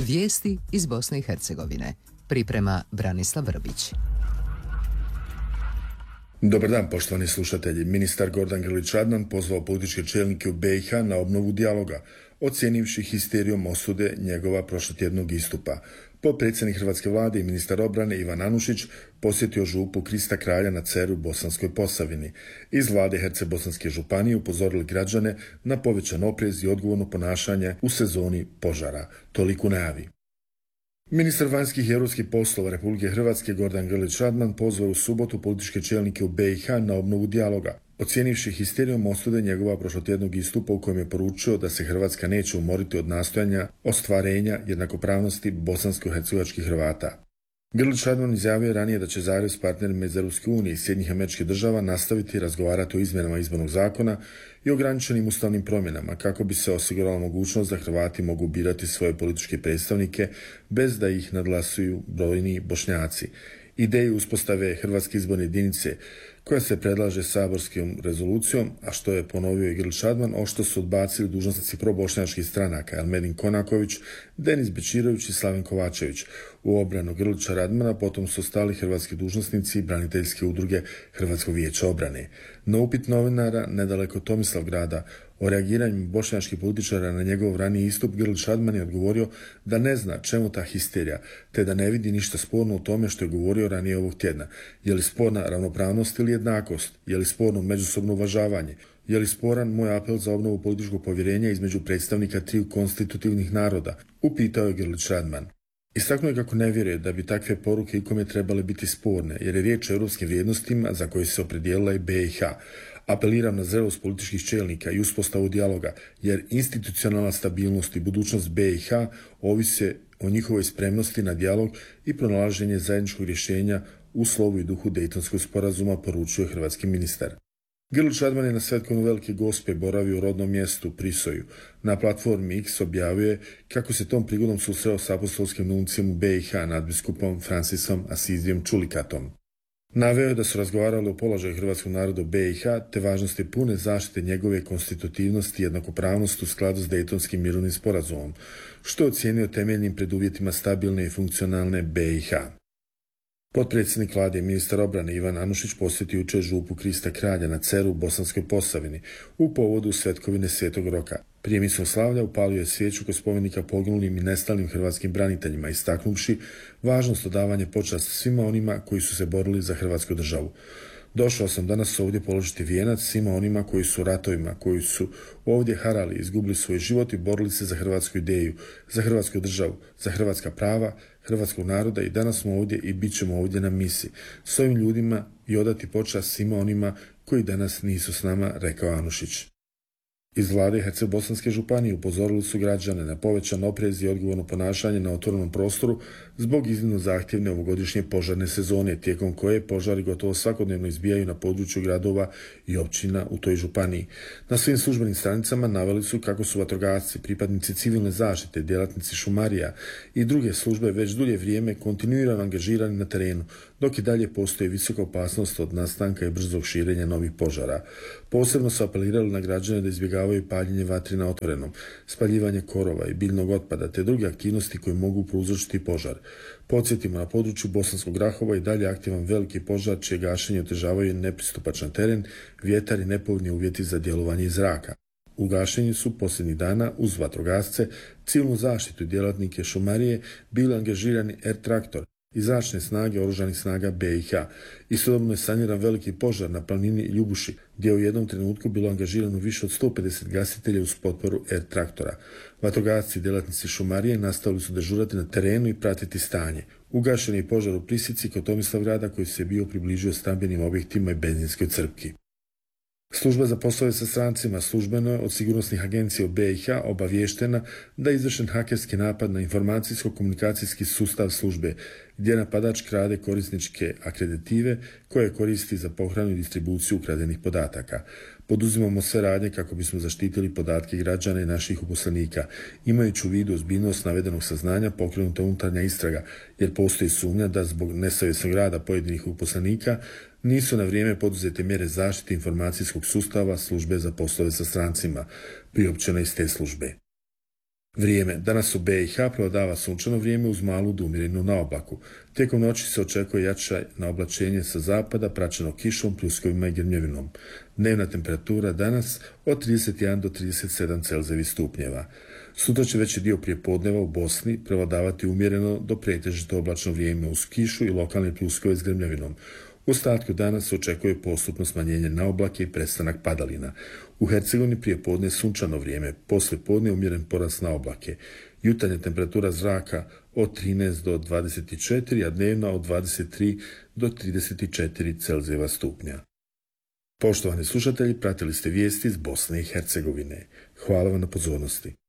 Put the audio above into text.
Vijesti iz Bosne i Hercegovine. Priprema Branislav Vrbić. Dobar dan, poštovani slušatelji. Ministar Gordan Grlić-Radman pozvao političke čelnike u BiH na obnovu dijaloga, ocijenivši histerijom osude njegova prošlotjednog istupa. Potpredsjednik Hrvatske vlade i ministar obrane Ivan Anušić posjetio župu Krista Kralja na Ceru u Bosanskoj Posavini. Iz vlade Hercebosanske županije upozorili građane na povećan oprez i odgovorno ponašanje u sezoni požara. Toliko najavi. Ministar vanjskih i europskih poslova Republike Hrvatske Gordan Grlić-Radman pozvao u subotu političke čelnike u BiH na obnovu dijaloga, ocijenivši histerijom osude njegova prošlotjednog istupa u kojem je poručio da se Hrvatska neće umoriti od nastojanja ostvarenja jednakopravnosti bosansko-hercegovačkih Hrvata. Grlić-Radman izjavio je ranije da će Zagreb s partnerima iz Europske unije i Sjedinjenih Američkih Država nastaviti razgovarati o izmjenama izbornog zakona i ograničenim ustavnim promjenama kako bi se osigurala mogućnost da Hrvati mogu birati svoje političke predstavnike bez da ih nadglasuju brojni Bošnjaci. Ideju uspostave Hrvatske izborne jedinice koja se predlaže saborskom rezolucijom, a što je ponovio i Grlić-Radman, ošto su odbacili dužnosnici probošnjačkih stranaka Elmedin Konaković, Denis Bečirović i Slaven Kovačević. U obranu Grlića-Radmana potom su stali hrvatski dužnosnici i braniteljske udruge Hrvatskog vijeća obrane. Na upit novinara nedaleko Tomislavgrada o reagiranju bošnjačkih političara na njegov raniji istup, Grlić-Radman je odgovorio da ne zna čemu ta histerija, te da ne vidi ništa sporno u tome što je govorio ranije ovog tjedna. Je li sporna ravnopravnost ili jednakost? Je li sporno međusobno uvažavanje? Je li sporan moj apel za obnovu političkog povjerenja između predstavnika triju konstitutivnih naroda? Upitao je Grlić-Radman. Istaknuo je kako ne vjeruje da bi takve poruke ikome trebale biti sporne, jer je riječ o europskim vrijednostima za koje se opredijelila i BiH. Apeliram na zrelost političkih čelnika i uspostavu dijaloga, jer institucionalna stabilnost i budućnost BiH ovise o njihovoj spremnosti na dijalog i pronalaženje zajedničkog rješenja u slovu i duhu Dejtonskog sporazuma, poručuje hrvatski ministar. Grlić-Radman je na svetkovinu Velike Gospe boravio u rodnom mjestu Prisoju. Na platformi X objavio je kako se tom prigodom susreo s apostolskim nuncijem u BiH nadbiskupom Francisom Asizijom Čulikatom. Naveo je da su razgovarali o položaju hrvatskog naroda u BiH te važnosti pune zaštite njegove konstitutivnosti i jednakopravnosti u skladu s Dejtonskim mirovnim sporazumom, što je ocijenio temeljnim preduvjetima stabilne i funkcionalne BiH. Potpredsjednik vlade i ministar obrane Ivan Anušić posjetio jučer župu Krista Kralja na Ceru u Bosanskoj Posavini u povodu svetkovine Svetog Roka. Prije misnog slavlja upalio je svijeću kod spomenika poginulim i nestalim hrvatskim braniteljima, istaknuvši važnost odavanja počasti svima onima koji su se borili za Hrvatsku državu. Došao sam danas ovdje položiti vijenac svima onima koji su u ratovima, koji su ovdje harali, izgubili svoj život i borili se za hrvatsku ideju, za Hrvatsku državu, za hrvatska prava, hrvatskog naroda i danas smo ovdje i bit ćemo ovdje na misi s ovim ljudima i odati počast svima onima koji danas nisu s nama, rekao Anušić. Iz vlade Hercebosanske županije upozorili su građane na povećan oprez i odgovorno ponašanje na otvorenom prostoru zbog iznimno zahtjevne ovogodišnje požarne sezone, tijekom koje požari gotovo svakodnevno izbijaju na području gradova i općina u toj županiji. Na svim službenim stranicama naveli su kako su vatrogasci, pripadnici civilne zaštite, djelatnici šumarija i druge službe već dulje vrijeme kontinuirano angažirani na terenu, dok i dalje postoji visoka opasnost od nastanka i brzog širenja novih požara. Posebno su apelirali na građane da izbjegavaju paljenje vatri na otvorenom, spaljivanje korova i biljnog otpada te druge aktivnosti koje mogu prouzročiti požar. Podsjetimo, na području Bosanskog Grahova i dalje aktivan veliki požar čije gašenje otežavaju nepristupačan teren, vjetar i nepovoljni uvjeti za djelovanje iz zraka. U gašenju su posljednjih dana uz vatrogasce, civilnu zaštitu i djelatnike šumarije bili angažirani R-traktor i zračne snage oružanih snaga BiH. Istodobno je saniran veliki požar na planini Ljubuši, gdje je u jednom trenutku bilo angažirano više od 150 gasitelja uz potporu R-traktora. Vatrogasci i djelatnici šumarije nastavili su dežurati na terenu i pratiti stanje. Ugašen je požar u Prisici kod Tomislavgrada koji se bio približio stambenim objektima i benzinskoj crpki. Služba za poslove sa strancima službeno je od sigurnosnih agencija u BiH obaviještena da je izvršen hakerski napad na informacijsko-komunikacijski sustav službe, gdje napadač krade korisničke akreditive koje koristi za pohranu i distribuciju ukradenih podataka. Poduzimamo sve radnje kako bismo zaštitili podatke građana i naših uposlenika. Imajući u vidu ozbiljnost navedenog saznanja, pokrenuta unutarnja istraga, jer postoji sumnja da zbog nesavjesnog rada pojedinih uposlenika nisu na vrijeme poduzete mjere zaštite informacijskog sustava službe za poslove sa strancima, priopćeno iz te službe. Vrijeme. Danas u BiH prevladava sunčano vrijeme uz malu do umjerenu naoblaku. Tijekom noći se očekuje jače naoblačenje sa zapada, praćeno kišom, pljuskovima i grmljevinom. Dnevna temperatura danas od 31 do 37 Celzijevih stupnjeva. Sutra će veći dio prijepodneva u Bosni prevladavati umjereno do pretežito oblačno vrijeme uz kišu i lokalne pljuskove s grmljevinom. U ostatku dana se očekuje postupno smanjenje naoblake i prestanak padalina. U Hercegovini prije podne sunčano vrijeme, poslije podne umjeren porast naoblake. Jutarnja temperatura zraka od 13 do 24, a dnevna od 23 do 34 Celzijeva stupnja. Poštovani slušatelji, pratili ste vijesti iz Bosne i Hercegovine. Hvala vam na pozornosti.